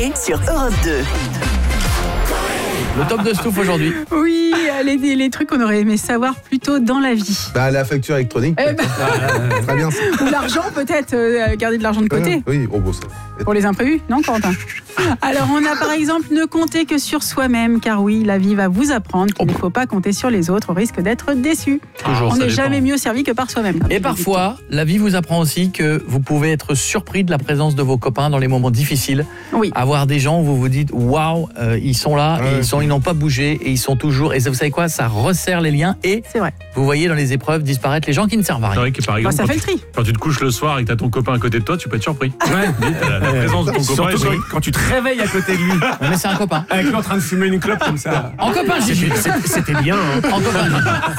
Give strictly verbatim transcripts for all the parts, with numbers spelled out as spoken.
T sur Europe deux. Le top de Stouff aujourd'hui. Oui, les, les trucs qu'on aurait aimé savoir plus tôt dans la vie. Bah, la facture électronique. Eh ben, ah, très bien ça. Ou l'argent peut-être, euh, garder de l'argent de côté. Euh, oui, oh, bon, ça. Pour les imprévus, non Quentin? Alors on a par exemple ne compter que sur soi-même, car oui, la vie va vous apprendre qu'il ne faut pas compter sur les autres au risque d'être déçu. Toujours, on ça n'est dépend. jamais mieux servi que par soi-même. Et parfois, la vie vous apprend aussi que vous pouvez être surpris de la présence de vos copains dans les moments difficiles. Oui. Avoir des gens où vous vous dites waouh, euh, ils sont là, Ouais. et ils sont, ils n'ont pas bougé et ils sont toujours. Et ça, vous savez quoi, ça resserre les liens et C'est vrai. vous voyez dans les épreuves disparaître les gens qui ne servent à C'est rien. vrai que par Bah, exemple, ça quand, fait le tu, tri. quand tu te couches le soir et que t'as ton copain à côté de toi, tu peux être surpris. Ouais. T'as la, la présence de ton copain. Surtout et quand, quand tu te réveilles à côté de lui, Mais c'est un copain. avec lui en train de fumer une clope comme ça. En copain, j'ai vu. C'était bien. Hein. En copain.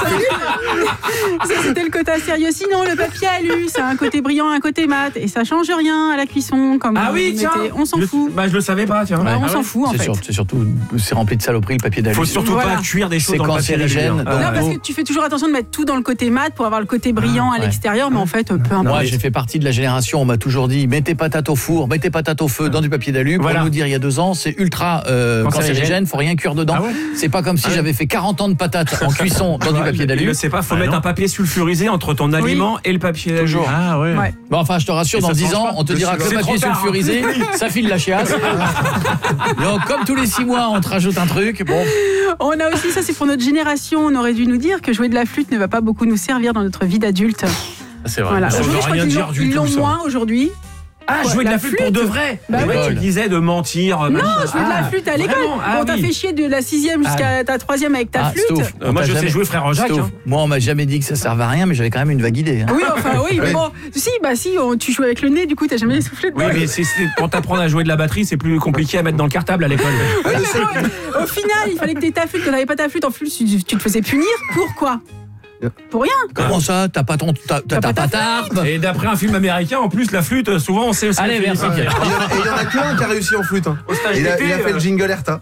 Ça, c'était le côté sérieux. Sinon, le papier alu, ça a un côté brillant, un côté mat, et ça change rien à la cuisson. Comme Ah vous oui, mettez. tiens. On s'en Je- fout. Bah je le savais pas, tiens. Bah, on Ah s'en ouais. fout en C'est fait. sûr- c'est surtout, c'est rempli de saloperies le papier d'alu. Faut surtout Voilà. pas cuire des choses C'est dans le papier cancérigène, d'alu, hein. donc- Non, parce bon. que tu fais toujours attention de mettre tout dans le côté mat pour avoir le côté brillant à ouais. l'extérieur, mais en fait, peu importe. Moi, j'ai fait partie de la génération, on m'a toujours dit mettez patates au four, mettez patates au feu dans du papier d'alu. Pour Voilà. nous dire il y a deux ans, c'est ultra euh, Cancérigène. cancérigène, faut rien cuire dedans. Ah ouais. C'est pas comme si Ah ouais. j'avais fait quarante ans de patates en cuisson dans du papier Je d'alu. sais pas, faut Ah mettre non. un papier sulfurisé entre ton aliment et le papier d'alu. Toujours. Ah ouais. Ouais. Bon, enfin, je te rassure, Et dans ça dix change ans, pas. on te dira que le C'est papier trop tard, hein. sulfurisé, ça file la chiasse. Donc, comme tous les six mois, on te rajoute un truc. Bon, On a aussi, ça c'est pour notre génération, on aurait dû nous dire que jouer de la flûte ne va pas beaucoup nous servir dans notre vie d'adulte. C'est vrai. Voilà. Ça veut Aujourd'hui, je crois rien qu'ils dire l'ont- du ils tout, l'ont ça. moins aujourd'hui. Ah, Quoi, jouer de la la flûte pour flûte de vrai. Bah Mais oui. tu disais de mentir. Non, jouer de la flûte à l'école. Ah, Bon, t'as oui. fait chier de la sixième jusqu'à ta troisième avec ta ah, flûte. Stouff, Euh, on moi t'a je sais jamais- jouer frère Jacques. Stouff, Hein. moi, on m'a jamais dit que ça servait à rien, mais j'avais quand même une vague idée. hein. Oui, enfin oui, mais bon, si, bah si, on- tu joues avec le nez, du coup, t'as jamais soufflé dedans. Oui, mais c'est, c'est- pour t'apprendre à jouer de la batterie, c'est plus compliqué à mettre dans le cartable à l'école. Oui, mais bon, au final, il fallait que t'aies ta flûte, que t'avais pas ta flûte, en plus, tu, tu te faisais punir. Pourquoi? Pour rien. Comment ça? T'as pas ton, t'as, t'as pas pas ta ta harpe? Et d'après un film américain, en plus, la flûte, souvent, on sait aussi. Allez, merci. Et il y en a- et il y en a qu'un qui a réussi en flûte. hein. stage Il a, d'été, il a fait euh, le jingle Erta.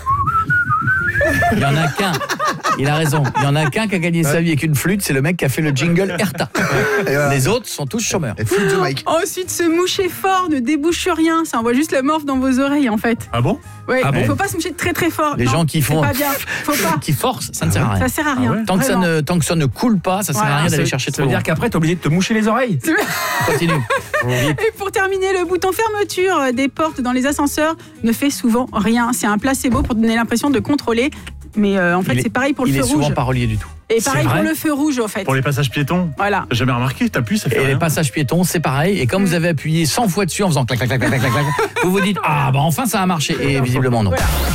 Il y en a qu'un. Il a raison. Il y en a qu'un qui a gagné sa vie avec une flûte, c'est le mec qui a fait le jingle Erta. Et voilà. Les autres sont tous chômeurs. Et flûte de Mike. Ensuite, se moucher fort ne débouche sur rien. Ça envoie juste la morphe dans vos oreilles, en fait. Ah bon? Ouais, Ah bon faut pas se moucher très très fort. Les Non, gens qui c'est font pas bien. Faut pas. qui forcent, ça ne sert à rien. Ça sert à rien. Ah ouais Tant que, ça Vraiment. ne, tant que ça ne coule pas, ça sert Voilà, à rien Ça d'aller veut- chercher Ça trop veut loin. dire qu'après, t'es obligé de te moucher les oreilles. Continue. Et pour terminer, le bouton fermeture des portes dans les ascenseurs ne fait souvent rien. C'est un placebo pour donner l'impression de contrôler. Mais euh, en fait, Il est- c'est pareil pour le Il feu est souvent rouge. pas relié du tout. Et pareil C'est pour vrai le feu rouge, au fait. Pour les passages piétons? Voilà. T'as jamais remarqué? T'appuies, ça fait Et les rien. passages piétons, c'est pareil. Et quand vous avez appuyé cent fois dessus en faisant clac, clac, clac, clac, clac, clac, vous vous dites ah bah enfin ça a marché. Et visiblement non. Voilà.